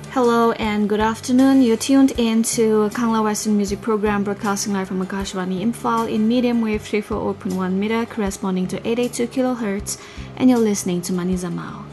Hello and good afternoon. You're tuned in to Kangla Western Music Program broadcasting live from Akashvani Imphal in medium wave 340.1 meter corresponding to 882 kHz, and you're listening to Manizamao.